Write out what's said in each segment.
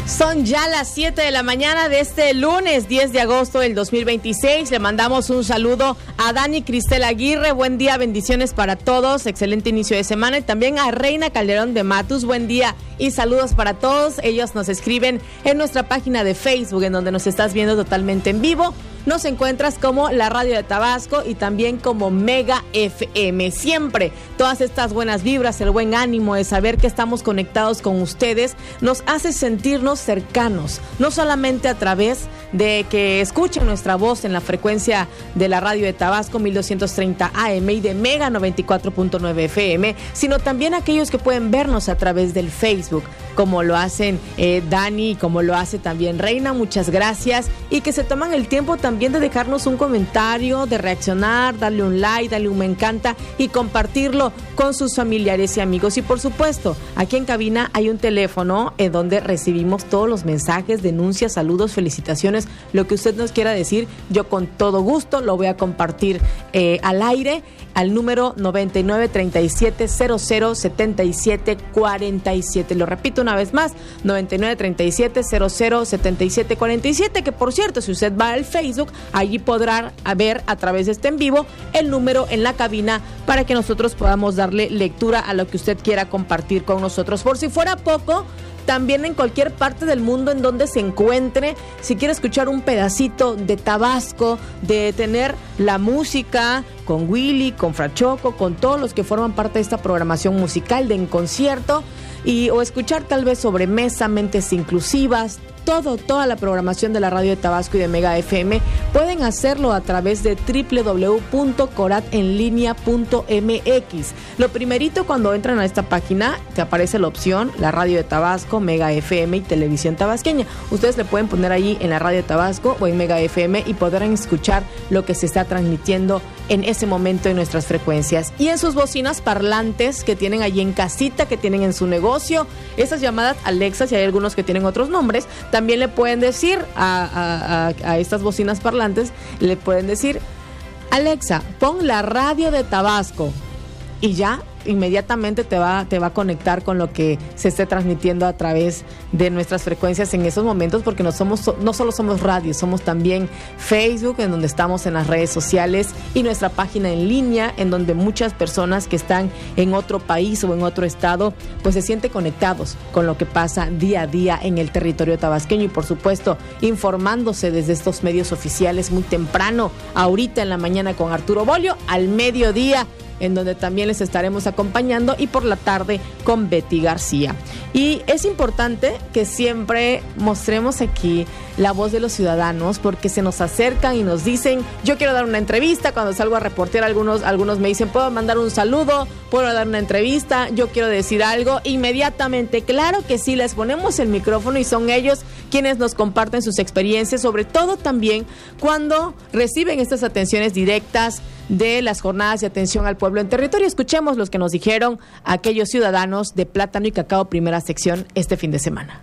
Son ya las 7 de la mañana de este lunes 10 de agosto del 2026. Le mandamos un saludo a Dani Cristel Aguirre. Buen día, bendiciones para todos. Excelente inicio de semana. Y también a Reina Calderón de Matus. Buen día y saludos para todos. Ellos nos escriben en nuestra página de Facebook, en donde nos estás viendo totalmente en vivo. Nos encuentras como la Radio de Tabasco y también como Mega FM. Siempre todas estas buenas vibras, el buen ánimo de saber que estamos conectados con ustedes, nos hace sentirnos cercanos, no solamente a través de que escuchen nuestra voz en la frecuencia de la Radio de Tabasco 1230 AM y de Mega 94.9 FM, sino también aquellos que pueden vernos a través del Facebook, como lo hacen Dani, como lo hace también Reina. Muchas gracias, y que se toman el tiempo también de dejarnos un comentario, de reaccionar, darle un like, darle un me encanta y compartirlo con sus familiares y amigos. Y por supuesto, aquí en cabina hay un teléfono en donde recibimos todos los mensajes, denuncias, saludos, felicitaciones, lo que usted nos quiera decir. Yo con todo gusto lo voy a compartir al aire, al número 9937-007747. Lo repito una vez más, 9937-007747, que por cierto, si usted va al Facebook, allí podrá ver a través de este en vivo el número en la cabina para que nosotros podamos darle lectura a lo que usted quiera compartir con nosotros. Por si fuera poco, también en cualquier parte del mundo en donde se encuentre, si quiere escuchar un pedacito de Tabasco, de tener la música con Willy, con Frachoco, con todos los que forman parte de esta programación musical de En Concierto, o escuchar tal vez sobremesa, mentes inclusivas, toda la programación de la Radio de Tabasco y de Mega FM, pueden hacerlo a través de www.coratenlinea.mx. Lo primerito, cuando entran a esta página, te aparece la opción la Radio de Tabasco, Mega FM y Televisión Tabasqueña. Ustedes le pueden poner ahí en la Radio de Tabasco o en Mega FM y podrán escuchar lo que se está transmitiendo en ese momento en nuestras frecuencias. Y en sus bocinas parlantes que tienen allí en casita, que tienen en su negocio, esas llamadas Alexas, y hay algunos que tienen otros nombres, también le pueden decir a estas bocinas parlantes, le pueden decir: Alexa, pon la Radio de Tabasco, y ya inmediatamente te va a conectar con lo que se esté transmitiendo a través de nuestras frecuencias en esos momentos, porque no solo somos radio, somos también Facebook, en donde estamos en las redes sociales, y nuestra página en línea, en donde muchas personas que están en otro país o en otro estado, pues se sienten conectados con lo que pasa día a día en el territorio tabasqueño, y por supuesto informándose desde estos medios oficiales muy temprano, ahorita en la mañana con Arturo Bolio, al mediodía, en donde también les estaremos acompañando, y por la tarde con Betty García. Y es importante que siempre mostremos aquí la voz de los ciudadanos, porque se nos acercan y nos dicen: yo quiero dar una entrevista. Cuando salgo a reportear, algunos me dicen: puedo mandar un saludo, puedo dar una entrevista, yo quiero decir algo. Inmediatamente, claro que sí, les ponemos el micrófono y son ellos quienes nos comparten sus experiencias, sobre todo también cuando reciben estas atenciones directas de las jornadas de atención al pueblo en territorio. Escuchemos los que nos dijeron aquellos ciudadanos de Plátano y Cacao Primera Sección este fin de semana.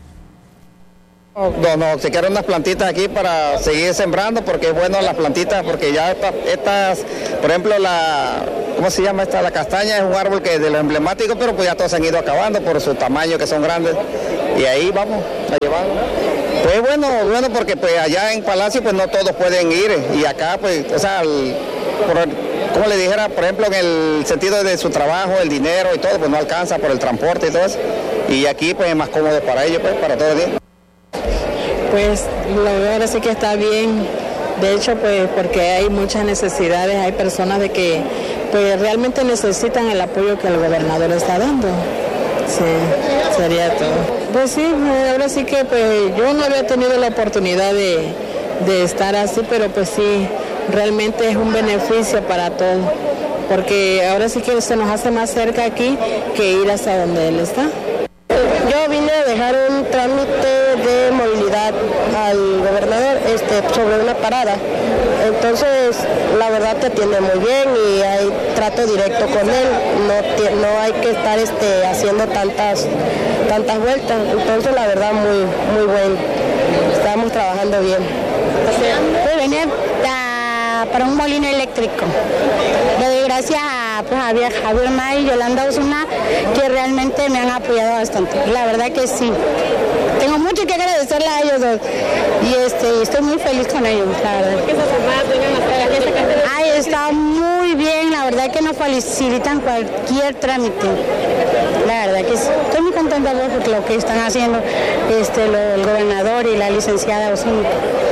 No, se quieren unas plantitas aquí para seguir sembrando, porque es bueno las plantitas, porque ya estas, por ejemplo, ¿cómo se llama esta? La castaña es un árbol que es de lo emblemático, pero pues ya todos se han ido acabando por su tamaño, que son grandes, y ahí vamos a llevar. Pues bueno, porque pues allá en Palacio pues no todos pueden ir, y acá pues, o sea, como le dijera, por ejemplo, en el sentido de su trabajo, el dinero y todo, pues no alcanza por el transporte y todo eso, y aquí pues es más cómodo para ellos, pues, para todo el día. Pues ahora sí que está bien, de hecho pues porque hay muchas necesidades, hay personas de que pues realmente necesitan el apoyo que el gobernador está dando. Sí, sería todo. Pues sí, ahora sí que pues yo no había tenido la oportunidad de estar así, pero pues sí, realmente es un beneficio para todos, porque ahora sí que se nos hace más cerca aquí que ir hasta donde él está. Yo vine a dejar un trámite de movilidad al gobernador sobre una parada. Entonces, la verdad te atiende muy bien y hay trato directo con él. No hay que estar haciendo tantas vueltas. Entonces, la verdad, muy, muy bueno. Estamos trabajando bien. Pues venía para un molino eléctrico. Le doy gracias pues Javier May y Yolanda Osuna, que realmente me han apoyado bastante. La verdad que sí. Tengo mucho que agradecerle a ellos dos y estoy muy feliz con ellos, la verdad. ¿Qué esas jornadas vengan hasta la fiesta? Ay, está muy bien, la verdad que nos facilitan cualquier trámite. La verdad que sí. Estoy muy contenta por lo que están haciendo el gobernador y la licenciada Osuna.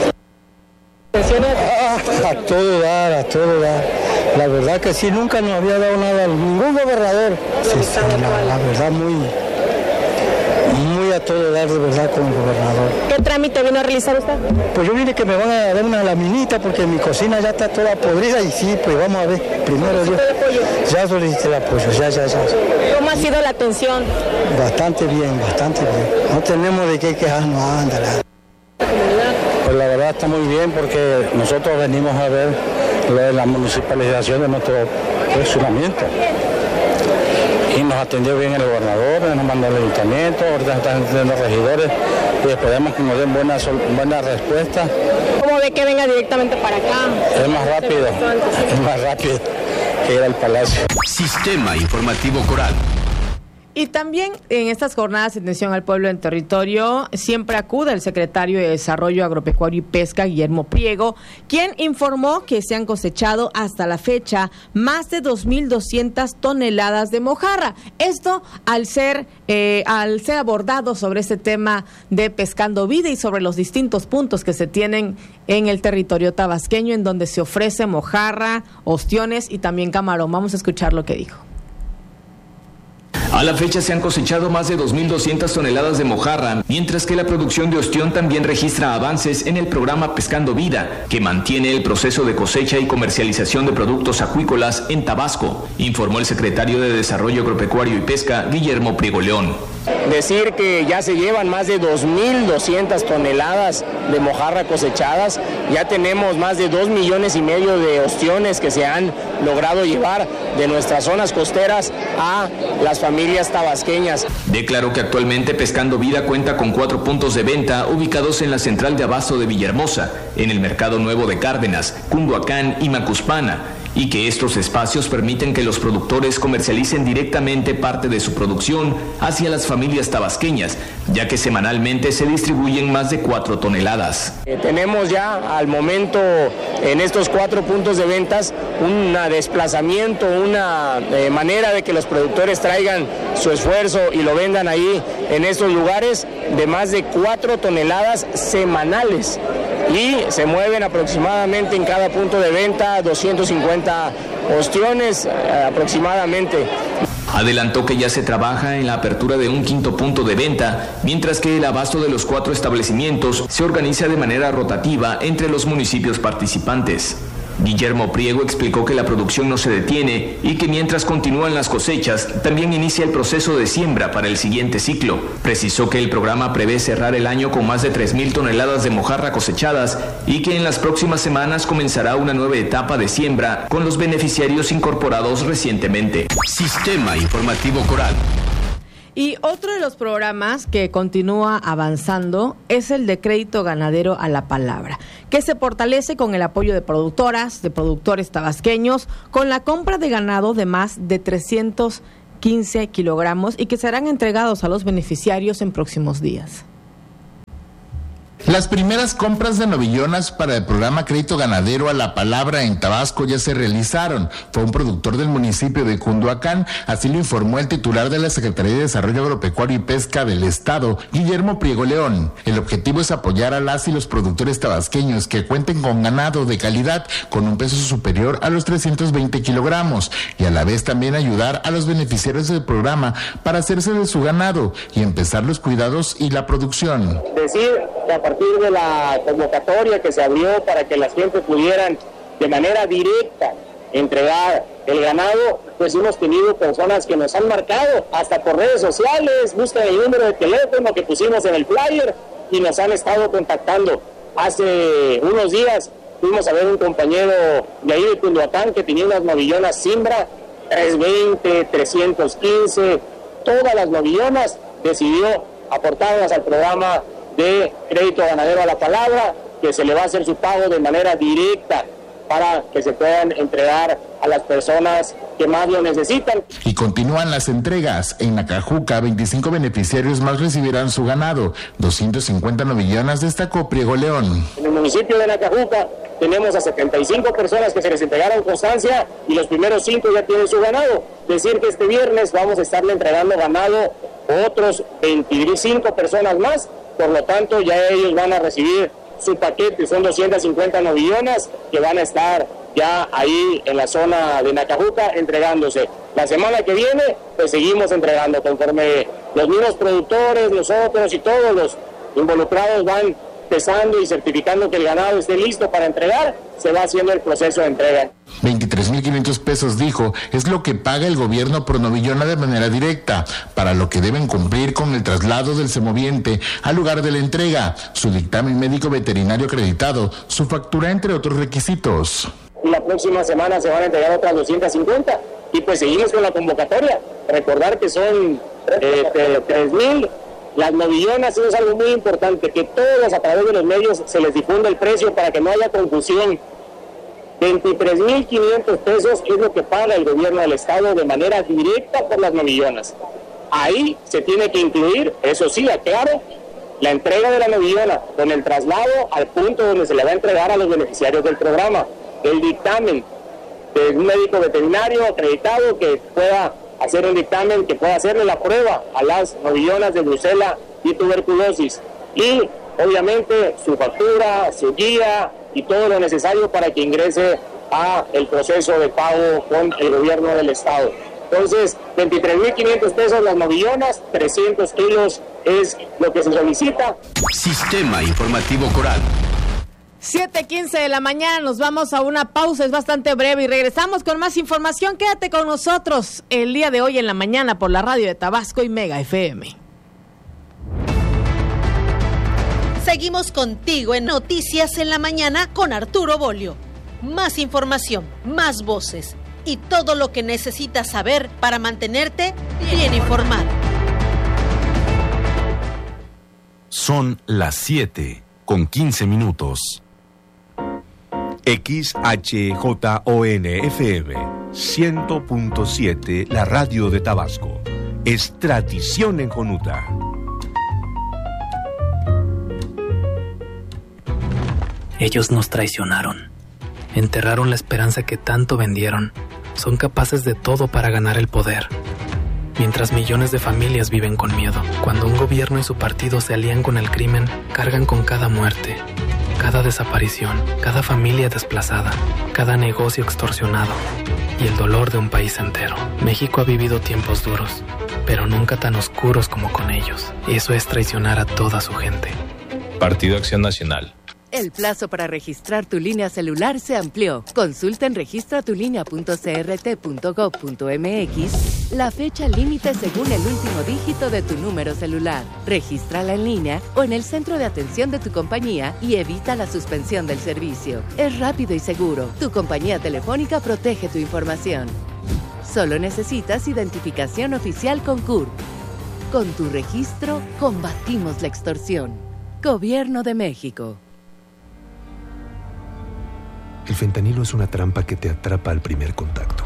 A todo dar. La verdad que sí, nunca nos había dado nada ningún gobernador. Sí, la verdad muy a todo dar de verdad con el gobernador. ¿Qué trámite vino a realizar usted? Pues yo vine que me van a dar una laminita porque mi cocina ya está toda podrida y sí, pues vamos a ver, primero yo. Ya solicité el apoyo, ya. ¿Cómo ha sido la atención? Bastante bien. No tenemos de qué quejarnos, ándale. Pues la verdad está muy bien porque nosotros venimos a ver lo de la municipalización de nuestro funcionamiento. Y nos atendió bien el gobernador, nos mandó el ayuntamiento, ahorita están atendiendo regidores y esperemos que nos den buena respuesta. ¿Cómo ve que venga directamente para acá? Es más rápido que ir al Palacio. Sistema Informativo Coral. Y también en estas jornadas de atención al pueblo en territorio siempre acude el secretario de Desarrollo Agropecuario y Pesca, Guillermo Priego, quien informó que se han cosechado hasta la fecha más de 2.200 toneladas de mojarra. Esto al ser abordado sobre este tema de Pescando Vida y sobre los distintos puntos que se tienen en el territorio tabasqueño en donde se ofrece mojarra, ostiones y también camarón. Vamos a escuchar lo que dijo. A la fecha se han cosechado más de 2.200 toneladas de mojarra, mientras que la producción de ostión también registra avances en el programa Pescando Vida, que mantiene el proceso de cosecha y comercialización de productos acuícolas en Tabasco, informó el secretario de Desarrollo Agropecuario y Pesca, Guillermo Priego León. Decir que ya se llevan más de 2.200 toneladas de mojarra cosechadas, ya tenemos más de 2,5 millones de ostiones que se han logrado llevar de nuestras zonas costeras a las familias tabasqueñas. Declaró que actualmente Pescando Vida cuenta con 4 puntos de venta ubicados en la central de abasto de Villahermosa, en el Mercado Nuevo de Cárdenas, Cunduacán y Macuspana, y que estos espacios permiten que los productores comercialicen directamente parte de su producción hacia las familias tabasqueñas, ya que semanalmente se distribuyen más de 4 toneladas. Tenemos ya al momento en estos 4 puntos de ventas un desplazamiento, una manera de que los productores traigan su esfuerzo y lo vendan ahí en estos lugares de más de 4 toneladas semanales. Y se mueven aproximadamente en cada punto de venta 250 ostiones aproximadamente. Adelantó que ya se trabaja en la apertura de un 5.º punto de venta, mientras que el abasto de los 4 establecimientos se organiza de manera rotativa entre los municipios participantes. Guillermo Priego explicó que la producción no se detiene y que mientras continúan las cosechas, también inicia el proceso de siembra para el siguiente ciclo. Precisó que el programa prevé cerrar el año con más de 3,000 toneladas de mojarra cosechadas y que en las próximas semanas comenzará una nueva etapa de siembra con los beneficiarios incorporados recientemente. Sistema Informativo Coral. Y otro de los programas que continúa avanzando es el de Crédito Ganadero a la Palabra, que se fortalece con el apoyo de productoras, de productores tabasqueños, con la compra de ganado de más de 315 kilogramos y que serán entregados a los beneficiarios en próximos días. Las primeras compras de novillonas para el programa Crédito Ganadero a la Palabra en Tabasco ya se realizaron. Fue un productor del municipio de Cunduacán, así lo informó el titular de la Secretaría de Desarrollo Agropecuario y Pesca del Estado, Guillermo Priego León. El objetivo es apoyar a las y los productores tabasqueños que cuenten con ganado de calidad con un peso superior a los 320 kilogramos y a la vez también ayudar a los beneficiarios del programa para hacerse de su ganado y empezar los cuidados y la producción. Decir que a partir de la convocatoria que se abrió para que las gentes pudieran de manera directa entregar el ganado, pues hemos tenido personas que nos han marcado hasta por redes sociales, buscan el número de teléfono que pusimos en el flyer y nos han estado contactando. Hace unos días fuimos a ver un compañero de ahí de Cunduacán que tenía unas novillonas Simbra, 320, 315, todas las novillonas, decidió aportarlas al programa de Crédito Ganadero a la Palabra, que se le va a hacer su pago de manera directa para que se puedan entregar a las personas que más lo necesitan. Y continúan las entregas. En Nacajuca, 25 beneficiarios más recibirán su ganado. 250 novillonas, destacó Priego León. En el municipio de Nacajuca tenemos a 75 personas que se les entregaron constancia y los primeros 5 ya tienen su ganado. Decir que este viernes vamos a estarle entregando ganado a otros 25 personas más, por lo tanto ya ellos van a recibir su paquete, son 250 novillonas que van a estar ya ahí en la zona de Nacajuca entregándose. La semana que viene pues seguimos entregando conforme los mismos productores, nosotros y todos los involucrados van pesando y certificando que el ganado esté listo para entregar, se va haciendo el proceso de entrega. 23,500 pesos, dijo, es lo que paga el gobierno por novillona de manera directa, para lo que deben cumplir con el traslado del semoviente al lugar de la entrega, su dictamen médico veterinario acreditado, su factura, entre otros requisitos. Y la próxima semana se van a entregar otras 250 y pues seguimos con la convocatoria. Recordar que son 3,000 las novillonas. Eso es algo muy importante, que todos a través de los medios se les difunda el precio para que no haya confusión. 23,500 pesos es lo que paga el gobierno del estado de manera directa por las novillonas. Ahí se tiene que incluir, eso sí, aclaro, la entrega de la novillona con el traslado al punto donde se le va a entregar a los beneficiarios del programa, el dictamen de un médico veterinario acreditado que pueda hacer un dictamen, que pueda hacerle la prueba a las novillonas de brucela y tuberculosis, y obviamente su factura, su guía y todo lo necesario para que ingrese a el proceso de pago con el gobierno del estado. Entonces, 23,500 pesos las novillonas, 300 kilos es lo que se solicita. Sistema Informativo Coral. 7:15 de la mañana, nos vamos a una pausa, es bastante breve y regresamos con más información. Quédate con nosotros el día de hoy en la mañana por la radio de Tabasco y Mega FM. Seguimos contigo en Noticias en la Mañana con Arturo Bolio. Más información, más voces y todo lo que necesitas saber para mantenerte bien informado. Son las 7:15. XHJON-FM 100.7, la radio de Tabasco. Es tradición en Jonuta. Ellos nos traicionaron. Enterraron la esperanza que tanto vendieron. Son capaces de todo para ganar el poder. Mientras millones de familias viven con miedo. Cuando un gobierno y su partido se alían con el crimen, cargan con cada muerte, cada desaparición, cada familia desplazada, cada negocio extorsionado y el dolor de un país entero. México ha vivido tiempos duros, pero nunca tan oscuros como con ellos. Eso es traicionar a toda su gente. Partido Acción Nacional. El plazo para registrar tu línea celular se amplió. Consulta en registratulinea.crt.gov.mx la fecha límite según el último dígito de tu número celular. Regístrala en línea o en el centro de atención de tu compañía y evita la suspensión del servicio. Es rápido y seguro. Tu compañía telefónica protege tu información. Solo necesitas identificación oficial con CURP. Con tu registro, combatimos la extorsión. Gobierno de México. El fentanilo es una trampa que te atrapa al primer contacto.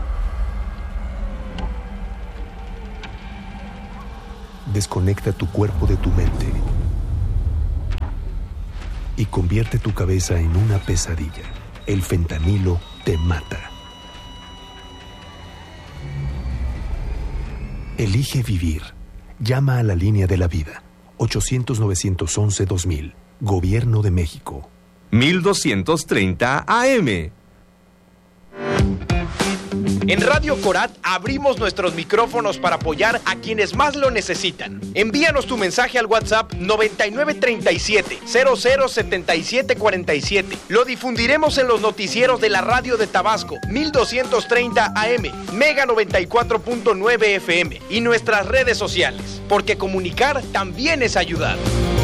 Desconecta tu cuerpo de tu mente y convierte tu cabeza en una pesadilla. El fentanilo te mata. Elige vivir. Llama a la línea de la vida. 800-911-2000. Gobierno de México. 1230 AM. En Radio Corat abrimos nuestros micrófonos para apoyar a quienes más lo necesitan. Envíanos tu mensaje al WhatsApp 9937-007747. Lo difundiremos en los noticieros de la radio de Tabasco, 1230 AM, Mega 94.9 FM y nuestras redes sociales, porque comunicar también es ayudar.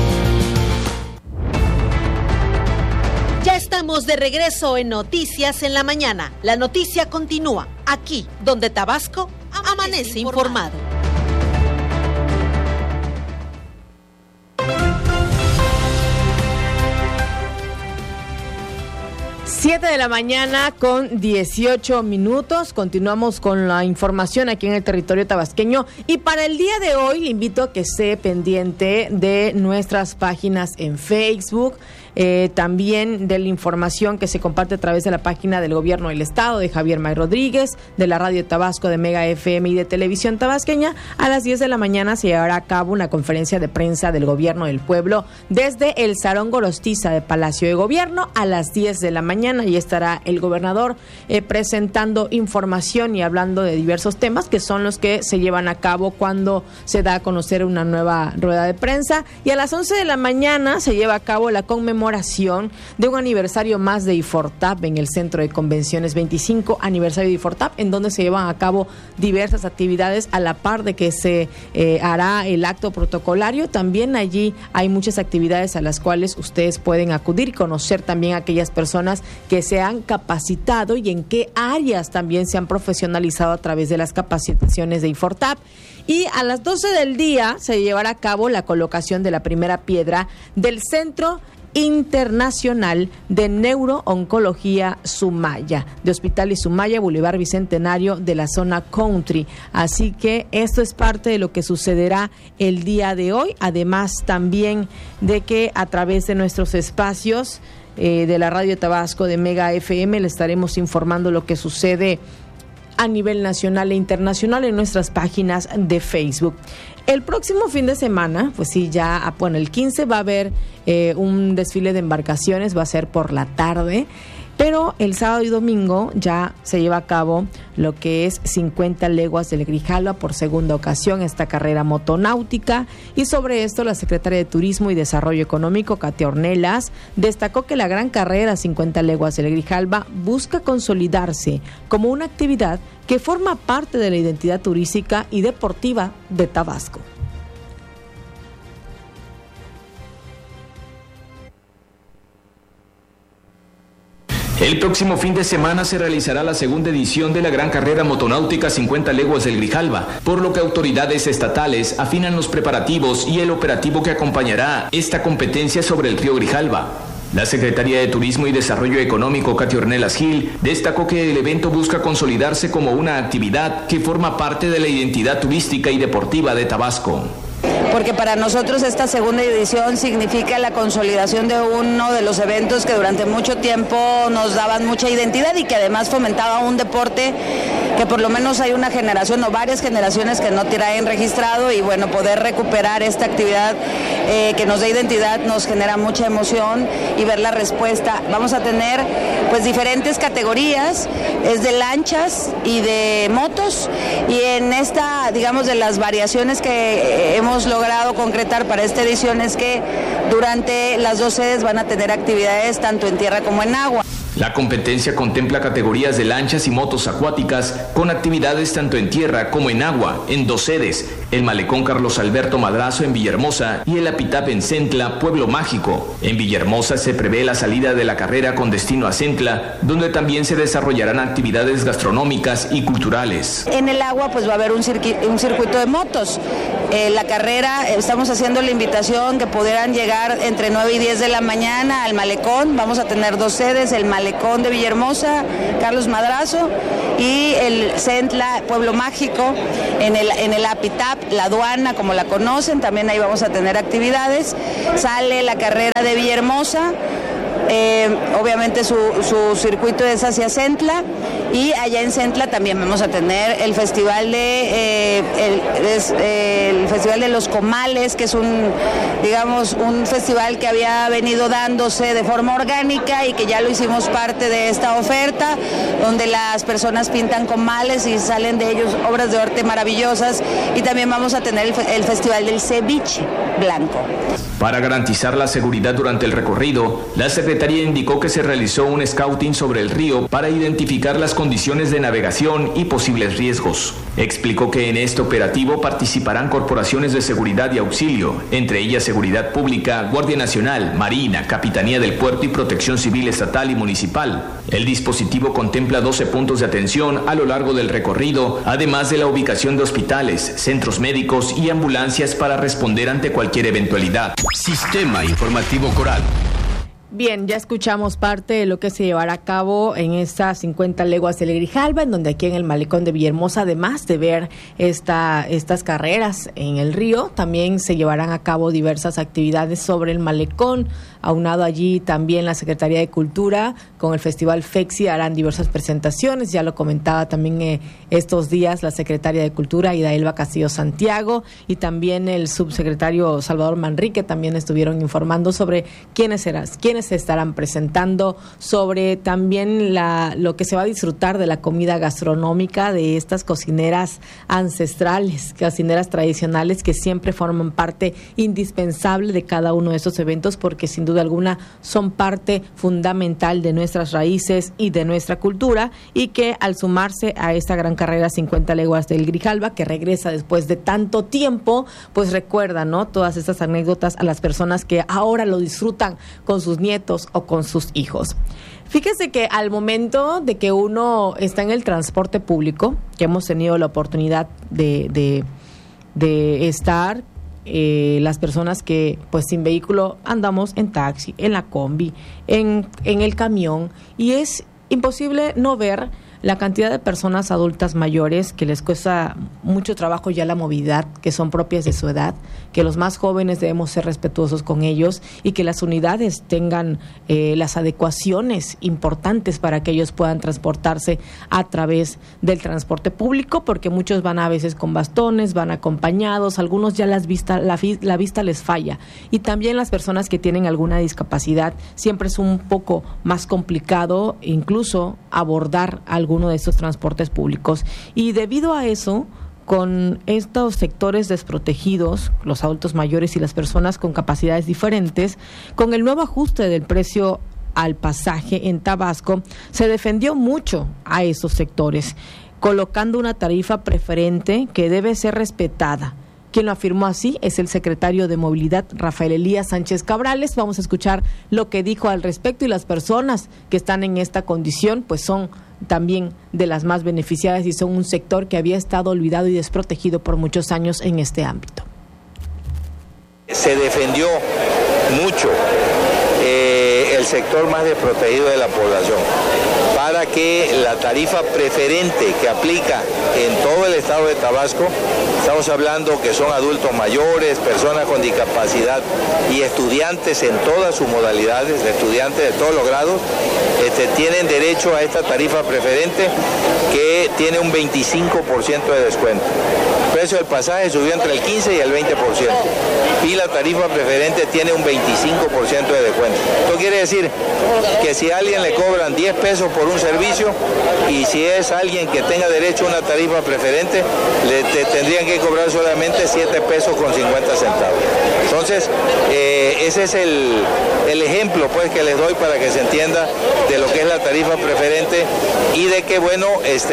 Ya estamos de regreso en Noticias en la Mañana. La noticia continúa aquí, donde Tabasco amanece informado. 7 de la mañana con 18 minutos. Continuamos con la información aquí en el territorio tabasqueño. Y para el día de hoy le invito a que esté pendiente de nuestras páginas en Facebook. También de la información que se comparte a través de la página del Gobierno del Estado, de Javier May Rodríguez, de la Radio Tabasco, de Mega FM y de Televisión Tabasqueña. A las 10 de la mañana se llevará a cabo una conferencia de prensa del Gobierno del Pueblo desde el Salón Gorostiza de Palacio de Gobierno a las 10 de la mañana. Y estará el gobernador presentando información y hablando de diversos temas que son los que se llevan a cabo cuando se da a conocer una nueva rueda de prensa. Y a las 11 de la mañana se lleva a cabo la conmemoración de un aniversario más de IFORTAP en el Centro de Convenciones, 25 aniversario de IFORTAP, en donde se llevan a cabo diversas actividades a la par de que se hará el acto protocolario. También allí hay muchas actividades a las cuales ustedes pueden acudir y conocer también a aquellas personas que se han capacitado y en qué áreas también se han profesionalizado a través de las capacitaciones de IFORTAP. Y a las 12 del día se llevará a cabo la colocación de la primera piedra del Centro Internacional de Neurooncología Sumaya, de Hospital y Sumaya, Boulevard Bicentenario de la zona Country. Así que esto es parte de lo que sucederá el día de hoy, además también de que a través de nuestros espacios de la Radio Tabasco, de Mega FM, le estaremos informando lo que sucede a nivel nacional e internacional en nuestras páginas de Facebook. El próximo fin de semana, pues sí, ya, bueno, el 15 va a haber un desfile de embarcaciones, va a ser por la tarde, pero el sábado y domingo ya se lleva a cabo lo que es 50 leguas del Grijalva por segunda ocasión, esta carrera motonáutica. Y sobre esto la secretaria de Turismo y Desarrollo Económico, Katia Ornelas, destacó que la gran carrera 50 leguas del Grijalva busca consolidarse como una actividad que forma parte de la identidad turística y deportiva de Tabasco. El próximo fin de semana se realizará la segunda edición de la gran carrera motonáutica 50 leguas del Grijalva, por lo que autoridades estatales afinan los preparativos y el operativo que acompañará esta competencia sobre el río Grijalva. La Secretaría de Turismo y Desarrollo Económico, Katia Ornelas Gil, destacó que el evento busca consolidarse como una actividad que forma parte de la identidad turística y deportiva de Tabasco. Porque para nosotros esta segunda edición significa la consolidación de uno de los eventos que durante mucho tiempo nos daban mucha identidad y que además fomentaba un deporte que por lo menos hay una generación o varias generaciones que no traen registrado, y bueno, poder recuperar esta actividad que nos da identidad nos genera mucha emoción y ver la respuesta. Vamos a tener pues diferentes categorías, es de lanchas y de motos, y en esta, digamos, de las variaciones que hemos logrado concretar para esta edición es que durante las dos sedes van a tener actividades tanto en tierra como en agua. La competencia contempla categorías de lanchas y motos acuáticas con actividades tanto en tierra como en agua en dos sedes, el Malecón Carlos Alberto Madrazo en Villahermosa y el Apitap en Centla, Pueblo Mágico. En Villahermosa se prevé la salida de la carrera con destino a Centla, donde también se desarrollarán actividades gastronómicas y culturales. En el agua pues va a haber un circuito de motos. La carrera, estamos haciendo la invitación que pudieran llegar entre 9 y 10 de la mañana al Malecón. Vamos a tener dos sedes, el Malecón de Villahermosa, Carlos Madrazo, y el Centla, Pueblo Mágico. En el Apitap, la aduana, como la conocen, también ahí vamos a tener actividades. Sale la carrera de Villahermosa. Obviamente su circuito es hacia Centla, y allá en Centla también vamos a tener el festival el festival de los comales, que es un festival que había venido dándose de forma orgánica y que ya lo hicimos parte de esta oferta, donde las personas pintan comales y salen de ellos obras de arte maravillosas. Y también vamos a tener el festival del ceviche blanco. Para garantizar la seguridad durante el recorrido, la Secretaría indicó que se realizó un scouting sobre el río para identificar las condiciones de navegación y posibles riesgos. Explicó que en este operativo participarán corporaciones de seguridad y auxilio, entre ellas Seguridad Pública, Guardia Nacional, Marina, Capitanía del Puerto y Protección Civil Estatal y Municipal. El dispositivo contempla 12 puntos de atención a lo largo del recorrido, además de la ubicación de hospitales, centros médicos y ambulancias para responder ante cualquier eventualidad. Sistema Informativo Coral. Bien, ya escuchamos parte de lo que se llevará a cabo en estas 50 leguas del Grijalva, en donde aquí en el malecón de Villahermosa, además de ver estas carreras en el río, también se llevarán a cabo diversas actividades sobre el malecón. Aunado allí también la Secretaría de Cultura con el Festival FEXI harán diversas presentaciones. Ya lo comentaba también estos días la Secretaria de Cultura, Idaelba Castillo Santiago, y también el subsecretario Salvador Manrique también estuvieron informando sobre quiénes se estarán presentando, sobre también lo que se va a disfrutar de la comida gastronómica de estas cocineras ancestrales, cocineras tradicionales que siempre forman parte indispensable de cada uno de estos eventos, porque sin duda alguna son parte fundamental de nuestras raíces y de nuestra cultura, y que al sumarse a esta gran carrera 50 leguas del Grijalva, que regresa después de tanto tiempo, pues recuerda, ¿no?, todas estas anécdotas a las personas que ahora lo disfrutan con sus nietos o con sus hijos. Fíjese que al momento de que uno está en el transporte público, que hemos tenido la oportunidad de estar, las personas que pues sin vehículo andamos en taxi, en la combi, en el camión, y es imposible no ver la cantidad de personas adultas mayores que les cuesta mucho trabajo ya la movilidad, que son propias de su edad, que los más jóvenes debemos ser respetuosos con ellos y que las unidades tengan las adecuaciones importantes para que ellos puedan transportarse a través del transporte público, porque muchos van a veces con bastones, van acompañados, algunos ya la vista les falla, y también las personas que tienen alguna discapacidad siempre es un poco más complicado incluso abordar alguno de estos transportes públicos, y debido a eso, con estos sectores desprotegidos, los adultos mayores y las personas con capacidades diferentes, con el nuevo ajuste del precio al pasaje en Tabasco, se defendió mucho a esos sectores, colocando una tarifa preferente que debe ser respetada. Quien lo afirmó así es el secretario de Movilidad, Rafael Elías Sánchez Cabrales. Vamos a escuchar lo que dijo al respecto, y las personas que están en esta condición pues son también de las más beneficiadas y son un sector que había estado olvidado y desprotegido por muchos años en este ámbito. Se defendió mucho el sector más desprotegido de la población para que la tarifa preferente que aplica en todo el estado de Tabasco, estamos hablando que son adultos mayores, personas con discapacidad y estudiantes en todas sus modalidades, estudiantes de todos los grados, tienen derecho a esta tarifa preferente que tiene un 25% de descuento. El precio del pasaje subió entre el 15 y el 20%, y la tarifa preferente tiene un 25% de descuento. Esto quiere decir que si a alguien le cobran 10 pesos por un servicio, y si es alguien que tenga derecho a una tarifa preferente, le tendrían que cobrar solamente 7 pesos con 50 centavos. Entonces, ese es el ejemplo pues que les doy para que se entienda de lo que es la tarifa preferente y de que, bueno,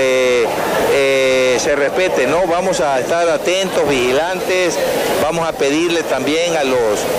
se respete, ¿no? Vamos a estar atentos, vigilantes, vamos a pedirle también a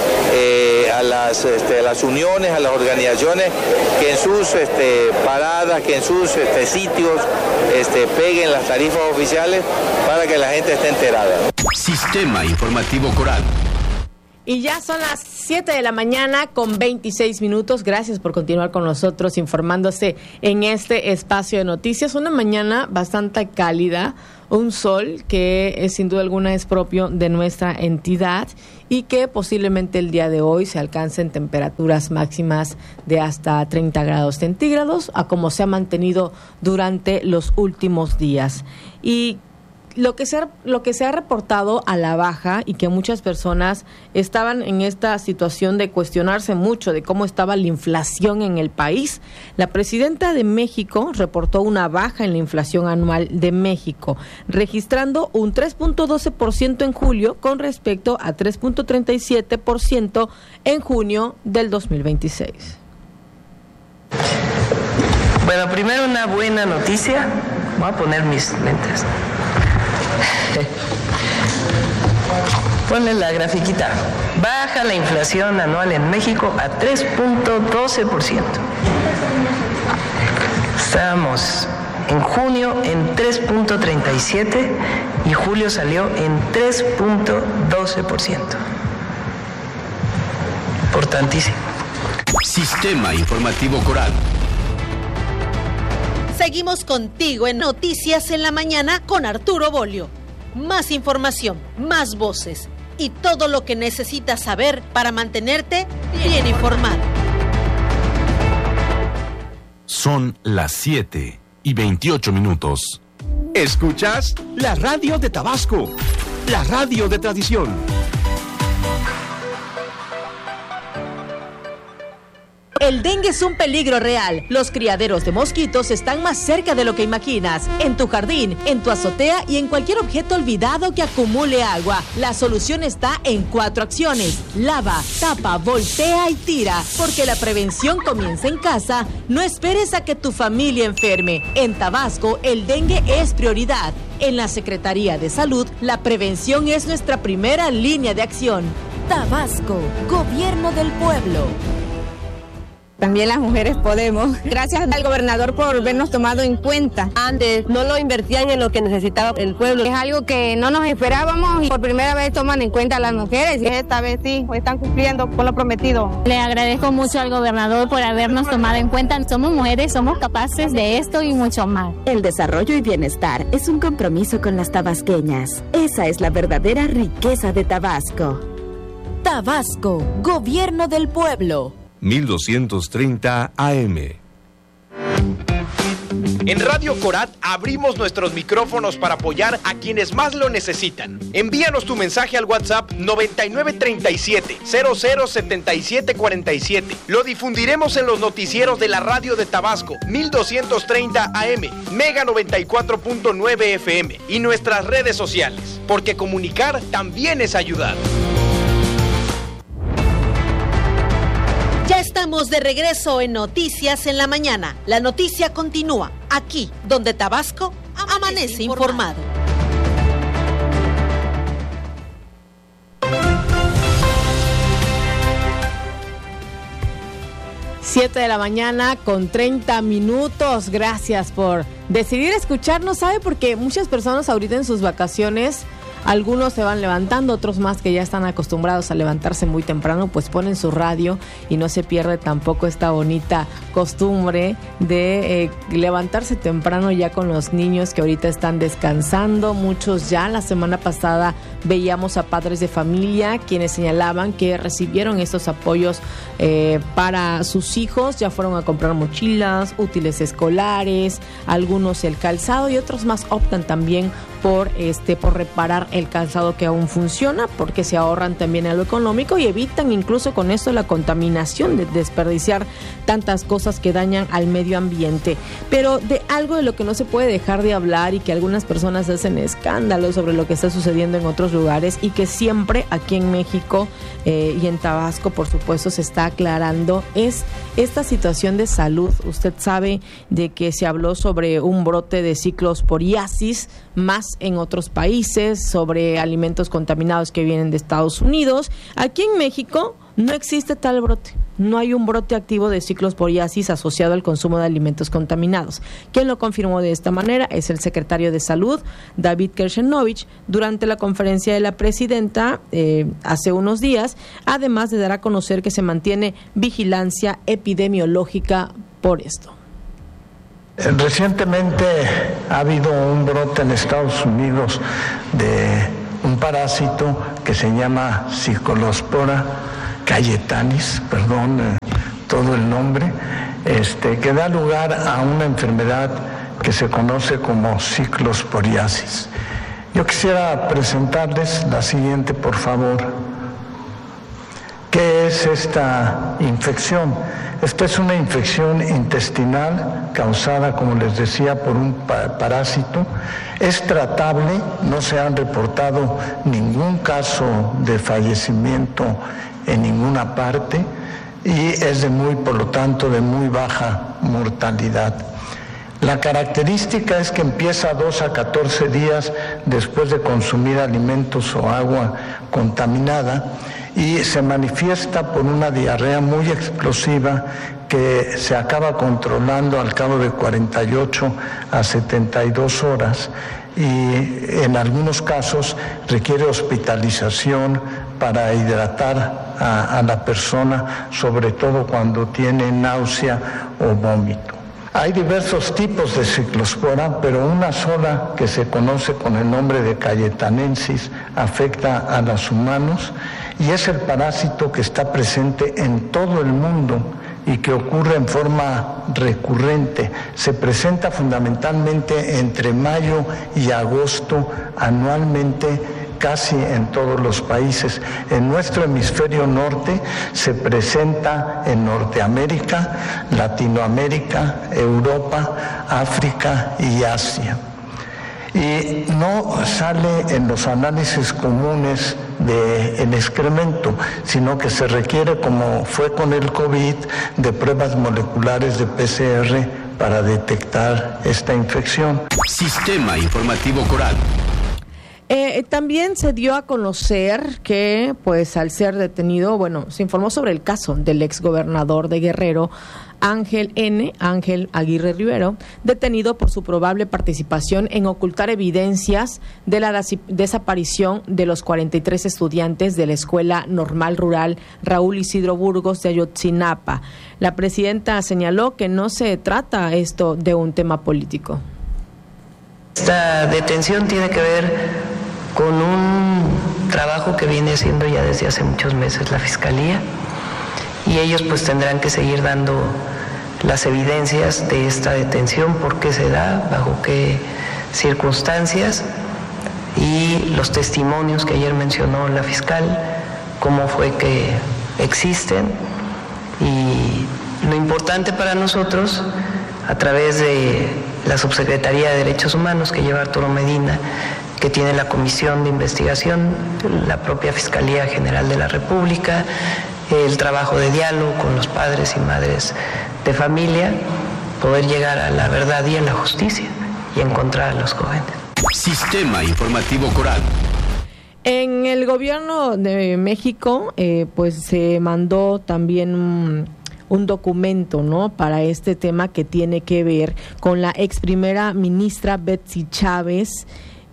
las uniones, a las organizaciones, que en sus paradas, que en sus sitios peguen las tarifas oficiales para que la gente esté enterada, ¿no? Sistema Informativo Coral. Y ya son las 7 de la mañana con 26 minutos. Gracias por continuar con nosotros informándose en este espacio de noticias. Una mañana bastante cálida, un sol que sin duda alguna es propio de nuestra entidad y que posiblemente el día de hoy se alcancen temperaturas máximas de hasta 30 grados centígrados, a como se ha mantenido durante los últimos días. Y lo que se ha reportado a la baja, y que muchas personas estaban en esta situación de cuestionarse mucho de cómo estaba la inflación en el país. La presidenta de México reportó una baja en la inflación anual de México, registrando un 3.12% en julio con respecto a 3.37% en junio del 2026. Bueno, primero una buena noticia. Voy a poner mis lentes. Ponle la grafiquita. Baja la inflación anual en México a 3.12%. Estábamos en junio en 3.37% y julio salió en 3.12%. Importantísimo. Sistema Informativo Coral. Seguimos contigo en Noticias en la Mañana con Arturo Bolio. Más información, más voces y todo lo que necesitas saber para mantenerte bien informado. Son las 7:28. Escuchas la radio de Tabasco, la radio de tradición. El dengue es un peligro real. Los criaderos de mosquitos están más cerca de lo que imaginas. En tu jardín, en tu azotea y en cualquier objeto olvidado que acumule agua. La solución está en 4 acciones. Lava, tapa, voltea y tira. Porque la prevención comienza en casa. No esperes a que tu familia enferme. En Tabasco, el dengue es prioridad. En la Secretaría de Salud, la prevención es nuestra primera línea de acción. Tabasco, Gobierno del Pueblo. También las mujeres podemos. Gracias al gobernador por vernos tomado en cuenta. Antes no lo invertían en lo que necesitaba el pueblo. Es algo que no nos esperábamos y por primera vez toman en cuenta a las mujeres. Y esta vez sí, están cumpliendo con lo prometido. Le agradezco mucho al gobernador por habernos tomado en cuenta. Somos mujeres, somos capaces de esto y mucho más. El desarrollo y bienestar es un compromiso con las tabasqueñas. Esa es la verdadera riqueza de Tabasco. Tabasco, Gobierno del Pueblo. 1230 AM. En Radio Corat abrimos nuestros micrófonos para apoyar a quienes más lo necesitan. Envíanos tu mensaje al WhatsApp 9937-007747. Lo difundiremos en los noticieros de la radio de Tabasco, 1230 AM, Mega 94.9 FM y nuestras redes sociales, porque comunicar también es ayudar. Ya estamos de regreso en Noticias en la Mañana. La noticia continúa aquí, donde Tabasco amanece informado. Siete de la mañana con 30 minutos. Gracias por decidir escucharnos. ¿Sabe? Porque muchas personas ahorita en sus vacaciones, algunos se van levantando, otros más que ya están acostumbrados a levantarse muy temprano, pues ponen su radio y no se pierde tampoco esta bonita costumbre de levantarse temprano ya con los niños que ahorita están descansando. Muchos ya la semana pasada veíamos a padres de familia quienes señalaban que recibieron estos apoyos para sus hijos. Ya fueron a comprar mochilas, útiles escolares, algunos el calzado y otros más optan también por reparar el calzado que aún funciona, porque se ahorran también en lo económico y evitan incluso con esto la contaminación de desperdiciar tantas cosas que dañan al medio ambiente. Pero de algo de lo que no se puede dejar de hablar y que algunas personas hacen escándalo sobre lo que está sucediendo en otros lugares y que siempre aquí en México y en Tabasco, por supuesto, se está aclarando, es esta situación de salud. Usted sabe de que se habló sobre un brote de ciclosporiasis, más en otros países, sobre alimentos contaminados que vienen de Estados Unidos. Aquí en México no existe tal brote. No hay un brote activo de ciclosporiasis asociado al consumo de alimentos contaminados. Quien lo confirmó de esta manera es el secretario de Salud, David Kershenovich, durante la conferencia de la presidenta hace unos días, además de dar a conocer que se mantiene vigilancia epidemiológica por esto. Recientemente ha habido un brote en Estados Unidos de un parásito que se llama Ciclospora cayetanis, todo el nombre, que da lugar a una enfermedad que se conoce como ciclosporiasis. Yo quisiera presentarles la siguiente, por favor. ¿Qué es esta infección? Esta es una infección intestinal causada, como les decía, por un parásito. Es tratable, no se han reportado ningún caso de fallecimiento en ninguna parte y es por lo tanto, de muy baja mortalidad. La característica es que empieza 2 a 14 días después de consumir alimentos o agua contaminada y se manifiesta por una diarrea muy explosiva que se acaba controlando al cabo de 48 a 72 horas y en algunos casos requiere hospitalización para hidratar a la persona, sobre todo cuando tiene náusea o vómito. Hay diversos tipos de ciclospora, pero una sola que se conoce con el nombre de cayetanensis afecta a los humanos y es el parásito que está presente en todo el mundo y que ocurre en forma recurrente. Se presenta fundamentalmente entre mayo y agosto anualmente, casi en todos los países. En nuestro hemisferio norte se presenta en Norteamérica, Latinoamérica, Europa, África y Asia. Y no sale en los análisis comunes del excremento, sino que se requiere, como fue con el COVID, de pruebas moleculares de PCR para detectar esta infección. Sistema Informativo Coral. También se dio a conocer que, pues, al ser detenido, se informó sobre el caso del exgobernador de Guerrero, Ángel Aguirre Rivero, detenido por su probable participación en ocultar evidencias de la desaparición de los 43 estudiantes de la Escuela Normal Rural Raúl Isidro Burgos de Ayotzinapa. La presidenta señaló que no se trata esto de un tema político. Esta detención tiene que ver con un trabajo que viene haciendo ya desde hace muchos meses la Fiscalía, y ellos pues tendrán que seguir dando las evidencias de esta detención, por qué se da, bajo qué circunstancias, y los testimonios que ayer mencionó la fiscal, cómo fue que existen. Y lo importante para nosotros, a través de la Subsecretaría de Derechos Humanos que lleva Arturo Medina, que tiene la Comisión de Investigación, la propia Fiscalía General de la República, el trabajo de diálogo con los padres y madres de familia, poder llegar a la verdad y a la justicia y encontrar a los jóvenes. Sistema Informativo Coral. En el gobierno de México, pues se mandó también un documento, ¿no?, para este tema que tiene que ver con la ex primera ministra Betsy Chávez.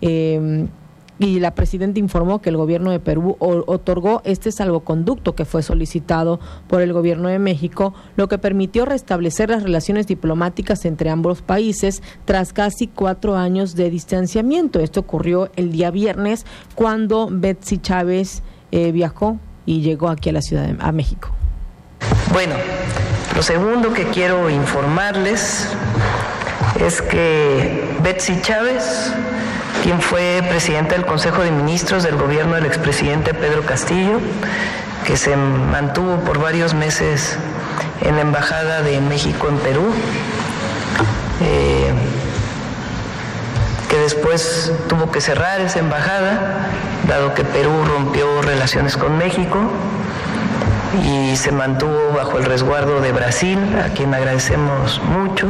Y la presidenta informó que el gobierno de Perú otorgó este salvoconducto que fue solicitado por el gobierno de México, lo que permitió restablecer las relaciones diplomáticas entre ambos países tras casi 4 años de distanciamiento. Esto ocurrió el día viernes, cuando Betsy Chávez viajó y llegó aquí a la Ciudad de México. Bueno, lo segundo que quiero informarles es que Betsy Chávez, quien fue presidenta del Consejo de Ministros del gobierno del expresidente Pedro Castillo, que se mantuvo por varios meses en la Embajada de México en Perú, que después tuvo que cerrar esa embajada, dado que Perú rompió relaciones con México, y se mantuvo bajo el resguardo de Brasil, a quien agradecemos mucho.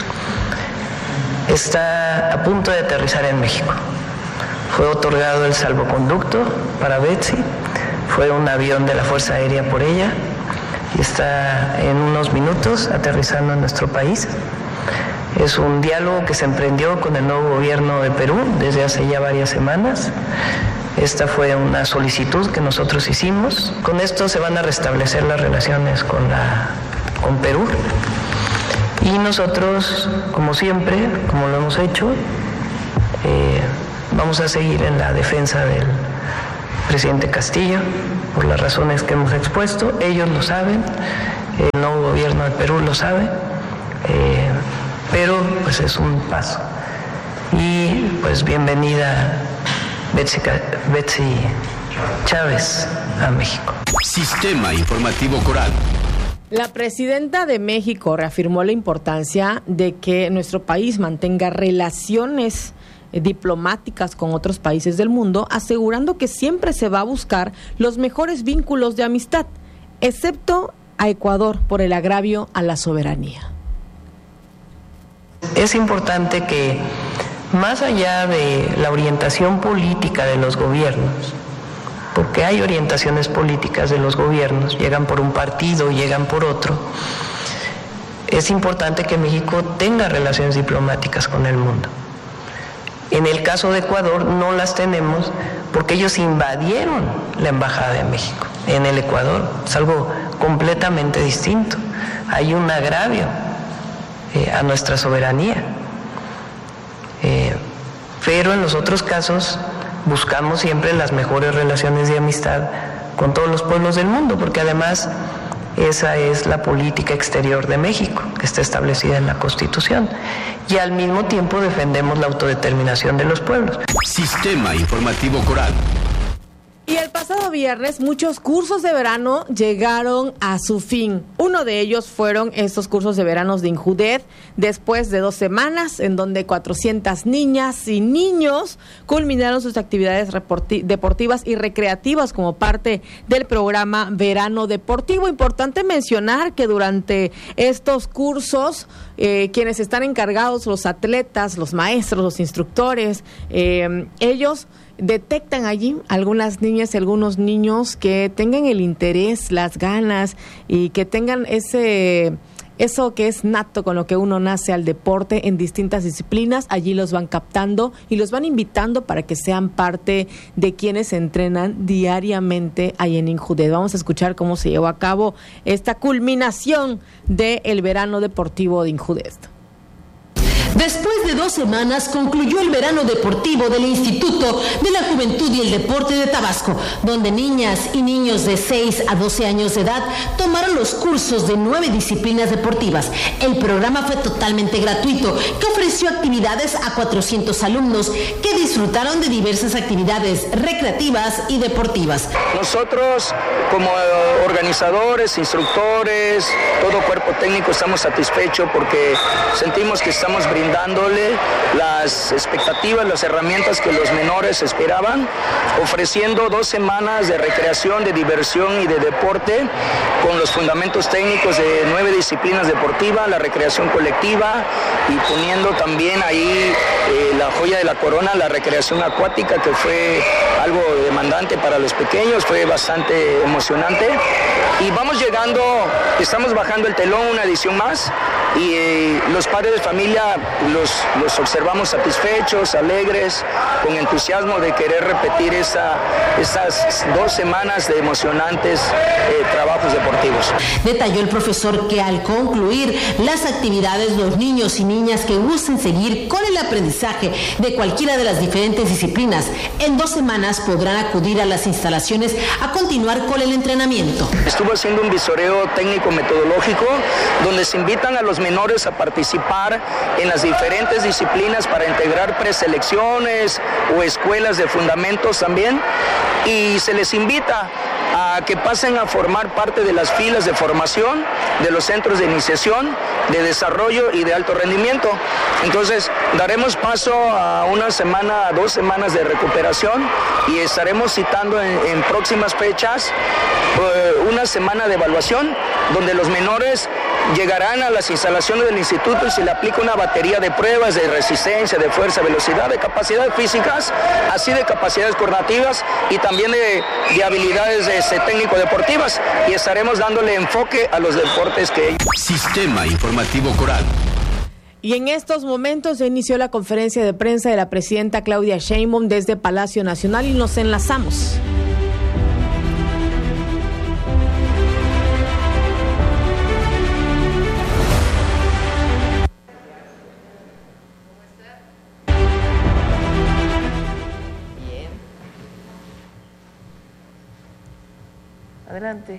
Está a punto de aterrizar en México. Fue otorgado el salvoconducto para Betsy, fue un avión de la Fuerza Aérea por ella y está en unos minutos aterrizando en nuestro país. Es un diálogo que se emprendió con el nuevo gobierno de Perú desde hace ya varias semanas. Esta fue una solicitud que nosotros hicimos. Con esto se van a restablecer las relaciones con Perú. Y nosotros, como siempre, como lo hemos hecho, vamos a seguir en la defensa del presidente Castillo, por las razones que hemos expuesto. Ellos lo saben, el nuevo gobierno de Perú lo sabe, pero pues es un paso. Y pues bienvenida Betsy Chávez a México. Sistema Informativo Coral. La presidenta de México reafirmó la importancia de que nuestro país mantenga relaciones diplomáticas con otros países del mundo, asegurando que siempre se va a buscar los mejores vínculos de amistad, excepto a Ecuador por el agravio a la soberanía. Es importante que, más allá de la orientación política de los gobiernos, porque hay orientaciones políticas de los gobiernos, llegan por un partido, llegan por otro, es importante que México tenga relaciones diplomáticas con el mundo. En el caso de Ecuador no las tenemos porque ellos invadieron la Embajada de México en el Ecuador. Es algo completamente distinto. Hay un agravio a nuestra soberanía. Pero en los otros casos buscamos siempre las mejores relaciones de amistad con todos los pueblos del mundo, porque además esa es la política exterior de México, que está establecida en la Constitución. Y al mismo tiempo defendemos la autodeterminación de los pueblos. Sistema Informativo Coral. Y el pasado viernes muchos cursos de verano llegaron a su fin. Uno de ellos fueron estos cursos de verano de Injudet, después de 2 semanas en donde 400 niñas y niños culminaron sus actividades deportivas y recreativas como parte del programa Verano Deportivo. Importante mencionar que durante estos cursos quienes están encargados, los atletas, los maestros, los instructores, ellos detectan allí algunas niñas y algunos niños que tengan el interés, las ganas y que tengan eso que es nato con lo que uno nace al deporte en distintas disciplinas. Allí los van captando y los van invitando para que sean parte de quienes se entrenan diariamente ahí en Injudet. Vamos a escuchar cómo se llevó a cabo esta culminación del verano deportivo de Injudet. Después de 2 semanas concluyó el verano deportivo del Instituto de la Juventud y el Deporte de Tabasco, donde niñas y niños de 6 a 12 años de edad tomaron los cursos de 9 disciplinas deportivas. El programa fue totalmente gratuito, que ofreció actividades a 400 alumnos que disfrutaron de diversas actividades recreativas y deportivas. Nosotros, como organizadores, instructores, todo cuerpo técnico, estamos satisfechos porque sentimos que estamos brindándole las expectativas, las herramientas que los menores esperaban, ofreciendo 2 semanas de recreación, de diversión y de deporte con los fundamentos técnicos de 9 disciplinas deportivas, la recreación colectiva y poniendo también ahí la joya de la corona, la recreación acuática, que fue algo demandante para los pequeños, fue bastante emocionante. Y vamos llegando, estamos bajando el telón, una edición más, y los padres de familia los observamos satisfechos, alegres, con entusiasmo de querer repetir esas 2 semanas de emocionantes trabajos deportivos. Detalló el profesor que al concluir las actividades, los niños y niñas que gusten seguir con el aprendizaje de cualquiera de las diferentes disciplinas, en 2 semanas podrán acudir a las instalaciones a continuar con el entrenamiento. Estuvo haciendo un visoreo técnico metodológico donde se invitan a los menores a participar en las diferentes disciplinas para integrar preselecciones o escuelas de fundamentos también, y se les invita a que pasen a formar parte de las filas de formación de los centros de iniciación, de desarrollo y de alto rendimiento. Entonces daremos paso a 1 semana, 2 semanas de recuperación y estaremos citando en próximas fechas una semana de evaluación donde los menores llegarán a las instalaciones del instituto y se le aplica una batería de pruebas de resistencia, de fuerza, velocidad, de capacidades físicas, así de capacidades coordinativas y también de habilidades técnico-deportivas, y estaremos dándole enfoque a los deportes que... Sistema Informativo Coral. Y en estos momentos se inició la conferencia de prensa de la presidenta Claudia Sheinbaum desde Palacio Nacional y nos enlazamos. Adelante.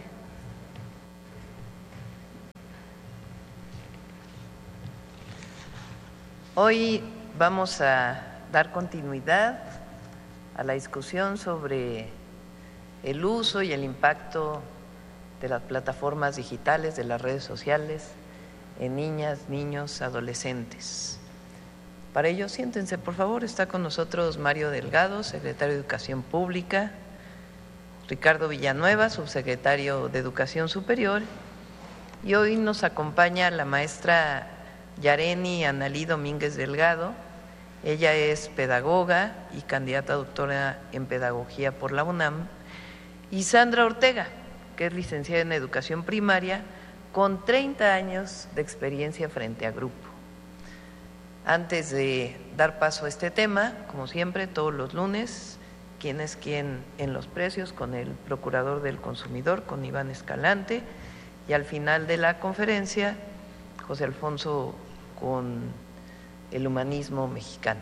Hoy vamos a dar continuidad a la discusión sobre el uso y el impacto de las plataformas digitales, de las redes sociales, en niñas, niños, adolescentes. Para ello, siéntense, por favor. Está con nosotros Mario Delgado, secretario de Educación Pública, Ricardo Villanueva, subsecretario de Educación Superior, y hoy nos acompaña la maestra Yareni Analí Domínguez Delgado. Ella es pedagoga y candidata a doctora en Pedagogía por la UNAM, y Sandra Ortega, que es licenciada en Educación Primaria con 30 años de experiencia frente a grupo. Antes de dar paso a este tema, como siempre, todos los lunes, quién es quién en los precios con el Procurador del Consumidor, con Iván Escalante, y al final de la conferencia, José Alfonso con el humanismo mexicano.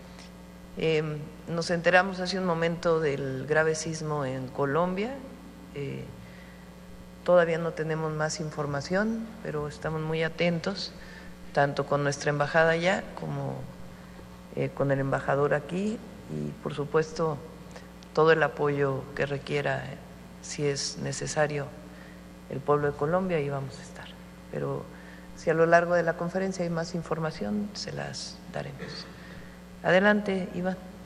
Nos enteramos hace un momento del grave sismo en Colombia. Todavía no tenemos más información, pero estamos muy atentos, tanto con nuestra embajada allá como con el embajador aquí, y por supuesto todo el apoyo que requiera, si es necesario, el pueblo de Colombia, ahí vamos a estar. Pero si a lo largo de la conferencia hay más información, se las daremos. Adelante, Iván.